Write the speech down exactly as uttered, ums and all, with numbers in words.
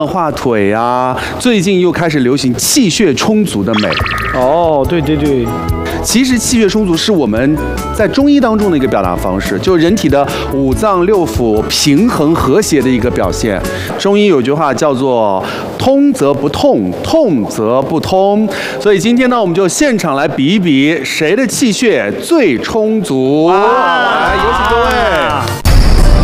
画腿啊，最近又开始流行气血充足的美。 哦，对对对， 其实气血充足是我们在中医当中的一个表达方式，就是人体的五脏六腑平衡和谐的一个表现。中医有句话叫做“通则不痛，痛则不通”，所以今天呢，我们就现场来比一比谁的气血最充足。来，有请各位。